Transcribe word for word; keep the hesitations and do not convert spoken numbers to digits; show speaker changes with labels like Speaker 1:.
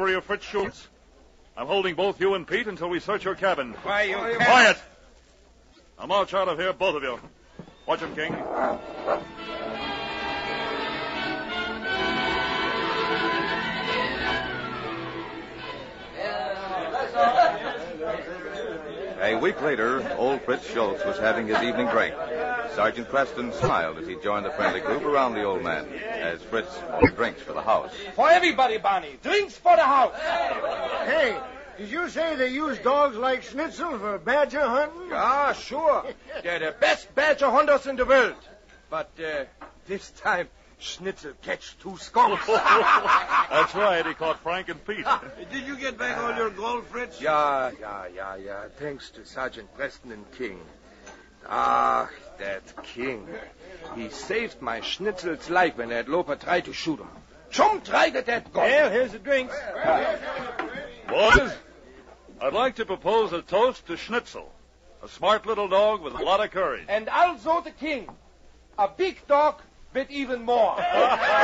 Speaker 1: bravery of Fritz Schultz. I'm holding both you and Pete until we search your cabin.
Speaker 2: Why, you...
Speaker 1: Quiet! Now march out of here, both of you. Watch him, King.
Speaker 3: A week later, old Fritz Schultz was having his evening drink. Sergeant Preston smiled as he joined the friendly group around the old man, as Fritz ordered drinks for the house.
Speaker 2: For everybody, Barney. Drinks for the house.
Speaker 4: Hey, did you say they use dogs like Schnitzel for badger hunting?
Speaker 2: Ah, sure. They're the best badger hunters in the world. But uh, this time, Schnitzel catch two skunks.
Speaker 1: That's right. He caught Frank and Pete.
Speaker 5: Did you get back all your gold, Fritz?
Speaker 2: Yeah, yeah, yeah, yeah. Thanks to Sergeant Preston and King. Ah, that King. He saved my Schnitzel's life when that Loper tried to shoot him. Jumped right at that gun.
Speaker 4: Well, here's the drinks.
Speaker 1: Boys, I'd like to propose a toast to Schnitzel, a smart little dog with a lot of courage.
Speaker 2: And also the King. A big dog, but even more.